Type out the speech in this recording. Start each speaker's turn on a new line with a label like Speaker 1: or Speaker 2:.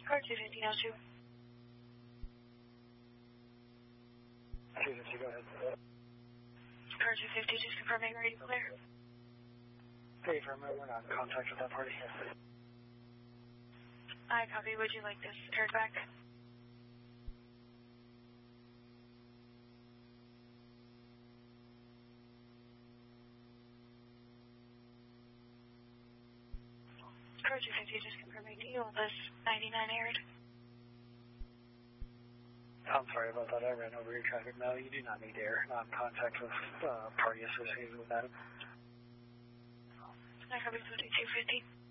Speaker 1: Car 250,
Speaker 2: 250, go ahead.
Speaker 1: Car 250, just confirming ready to clear.
Speaker 2: Hey, we're not in contact with that party.
Speaker 1: I copy. Would you like this aired back? Car 250, just confirming. Do you want this 99 aired?
Speaker 2: I'm sorry about that. I ran over your traffic. No, you do not need air. Not in contact with party associated with that.
Speaker 1: I copy 250.